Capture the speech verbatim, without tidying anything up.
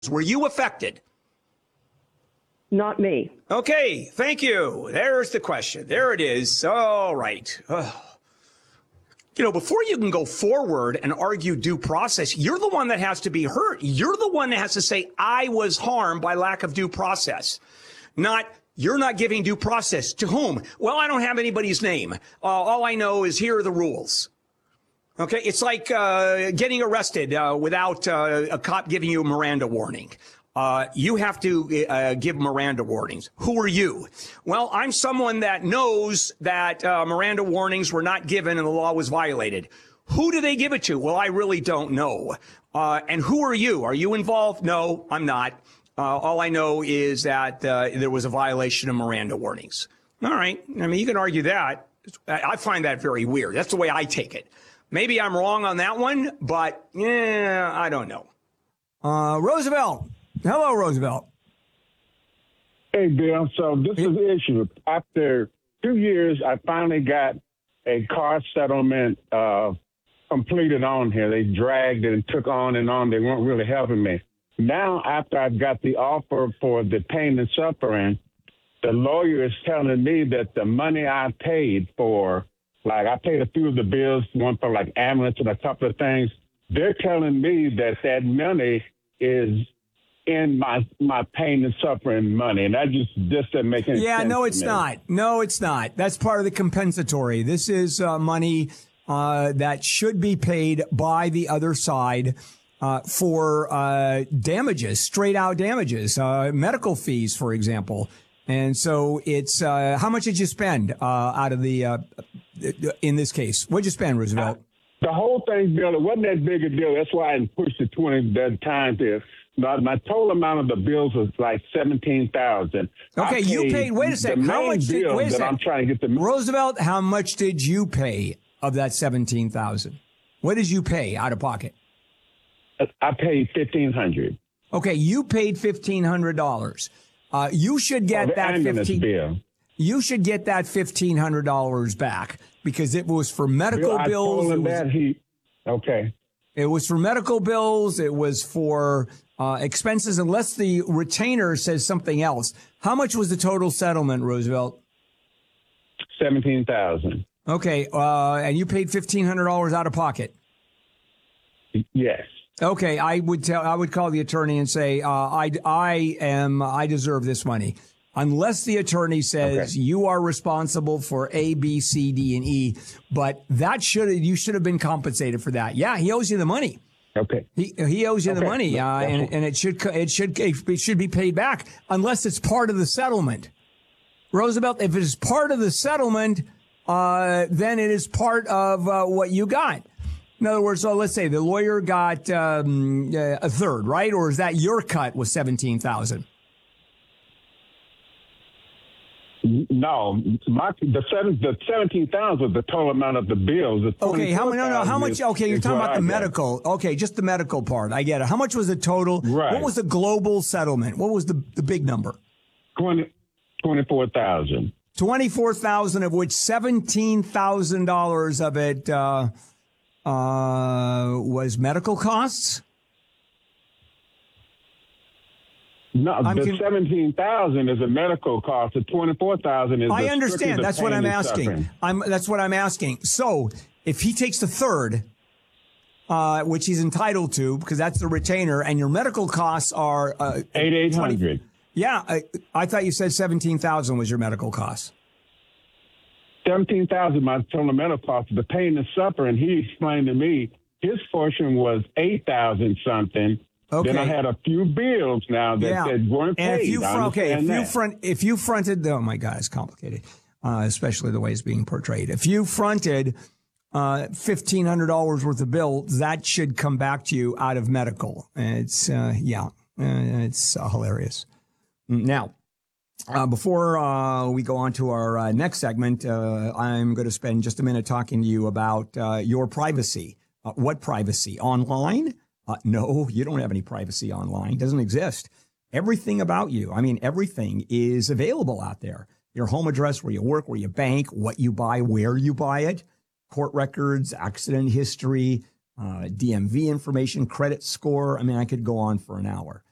Were you affected? Not me. Okay, thank you. There's the question. There it is. All right. Ugh. You know, before you can go forward and argue due process, you're the one that has to be hurt. You're the one that has to say, I was harmed by lack of due process. Not, you're not giving due process. To whom? Well, I don't have anybody's name. Uh, all I know is here are the rules. Okay, it's like uh, getting arrested uh, without uh, a cop giving you a Miranda warning. Uh, you have to uh, give Miranda warnings. Who are you? Well, I'm someone that knows that uh, Miranda warnings were not given and the law was violated. Who do they give it to? Well, I really don't know. Uh, and who are you? Are you involved? No, I'm not. Uh, all I know is that uh, there was a violation of Miranda warnings. All right. I mean, you can argue that. I find that very weird. That's the way I take it. Maybe I'm wrong on that one, but yeah, I don't know. Uh, Roosevelt. Hello, Roosevelt. Hey, Bill. So this is the issue. After two years, I finally got a car settlement uh, completed on here. They dragged it and took on and on. They weren't really helping me. Now, after I've got the offer for the pain and suffering, the lawyer is telling me that the money I paid for, like I paid a few of the bills, one for like ambulance and a couple of things. They're telling me that that money is in my my pain and suffering money, and that just just doesn't make any yeah, sense. Yeah, no, it's to me. not. No, it's not. That's part of the compensatory. This is uh, money uh, that should be paid by the other side uh, for uh, damages, straight out damages, uh, medical fees, for example. And so it's uh, how much did you spend uh, out of the uh, in this case? What'd you spend, Roosevelt? Uh, the whole thing, Bill, it wasn't that big a deal. That's why I didn't push the twenty that time there. My, my total amount of the bills was like seventeen thousand. Okay, paid, you paid. Wait a second. How much? Did, wait a second. I'm trying to get the Roosevelt. How much did you pay of that seventeen thousand? What did you pay out of pocket? I paid fifteen hundred. Okay, you paid fifteen hundred dollars. Uh, you should get oh, that fifteen. Bill. You should get that fifteen hundred dollars back because it was for medical Bill, bills. I told him it was, that he. Okay. It was for medical bills. It was for uh, expenses, unless the retainer says something else. How much was the total settlement, Roosevelt? Seventeen thousand. Okay, uh, and you paid fifteen hundred dollars out of pocket. Yes. Okay, I would tell. I would call the attorney and say, uh, I, I am. I deserve this money. Unless the attorney says okay. you are responsible for A, B, C, D, and E, but that should you should have been compensated for that. Yeah, he owes you the money. Okay. He he owes you okay. the money, uh, and and it should it should it should be paid back unless it's part of the settlement. Roosevelt, if it is part of the settlement, uh, then it is part of uh, what you got. In other words, so let's say the lawyer got um, a third, right? Or is that your cut was seventeen thousand? No, my the seven the seventeen thousand was the total amount of the bills. The okay, how no no how much? Is, okay, you're talking about the medical. Okay, just the medical part. I get it. How much was the total? Right. What was the global settlement? What was the the big number? Twenty twenty four thousand. Twenty four thousand, of which seventeen thousand dollars of it uh, uh, was medical costs. No, I'm the con- seventeen thousand is a medical cost. The twenty four thousand is. I understand. That's what I'm asking. I'm. That's what I'm asking. So, if he takes the third, uh, which he's entitled to, because that's the retainer, and your medical costs are uh, eight eight hundred. Yeah, I, I thought you said seventeen thousand was your medical costs. Seventeen thousand, my total medical cost. The pain and suffering. He explained to me his portion was eight thousand something. Okay. Then I had a few bills now that, yeah. that weren't paid. And if you fr- okay, if that. you front, if you fronted, oh my God, it's complicated, uh, especially the way it's being portrayed. If you fronted uh, fifteen hundred dollars worth of bills, that should come back to you out of medical. And it's uh, yeah, uh, it's uh, hilarious. Now, uh, before uh, we go on to our uh, next segment, uh, I'm going to spend just a minute talking to you about uh, your privacy. Uh, what privacy? Online? Uh, no, you don't have any privacy online. It doesn't exist. Everything about you, I mean, everything is available out there. Your home address, where you work, where you bank, what you buy, where you buy it, court records, accident history, uh, D M V information, credit score. I mean, I could go on for an hour.